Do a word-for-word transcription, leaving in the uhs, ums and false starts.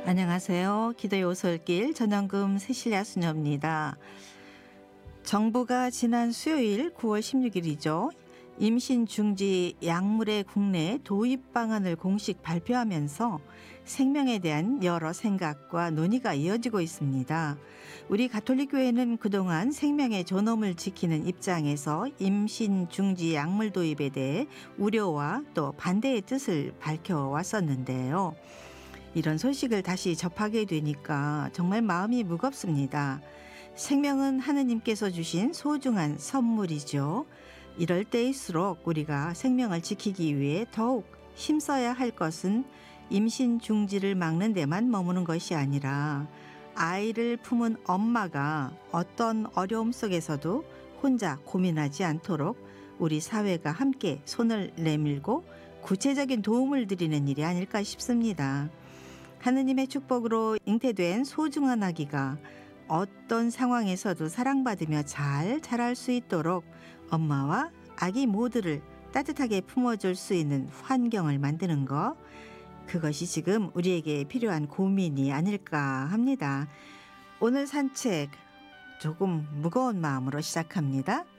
안녕하세요. 기도의 오솔길 전영금 세실야 수녀입니다. 정부가 지난 수요일 구월 십육일이죠. 임신 중지 약물의 국내 도입 방안을 공식 발표하면서 생명에 대한 여러 생각과 논의가 이어지고 있습니다. 우리 가톨릭교회는 그동안 생명의 존엄을 지키는 입장에서 임신 중지 약물 도입에 대해 우려와 또 반대의 뜻을 밝혀왔었는데요. 이런 소식을 다시 접하게 되니까 정말 마음이 무겁습니다. 생명은 하느님께서 주신 소중한 선물이죠. 이럴 때일수록 우리가 생명을 지키기 위해 더욱 힘써야 할 것은 임신 중지를 막는 데만 머무는 것이 아니라 아이를 품은 엄마가 어떤 어려움 속에서도 혼자 고민하지 않도록 우리 사회가 함께 손을 내밀고 구체적인 도움을 드리는 일이 아닐까 싶습니다. 하느님의 축복으로 잉태된 소중한 아기가 어떤 상황에서도 사랑받으며 잘 자랄 수 있도록 엄마와 아기 모두를 따뜻하게 품어줄 수 있는 환경을 만드는 것, 그것이 지금 우리에게 필요한 고민이 아닐까 합니다. 오늘 산책 조금 무거운 마음으로 시작합니다.